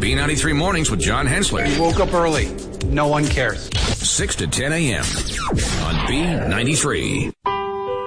B93 Mornings with John Hensler. You woke up early. No one cares. 6 to 10 a.m. on B93.